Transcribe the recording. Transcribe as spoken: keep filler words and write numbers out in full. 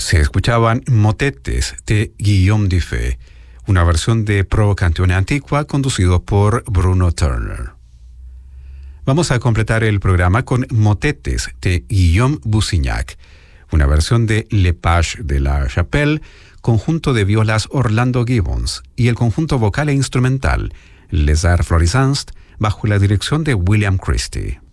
Se escuchaban motetes de Guillaume Dufay, una versión de Pro Canzone Antigua conducido por Bruno Turner. Vamos a completar el programa con motetes de Guillaume Bussignac, una versión de Le Page de la Chapelle, conjunto de violas Orlando Gibbons y el conjunto vocal e instrumental Les Arts Florissants bajo la dirección de William Christie.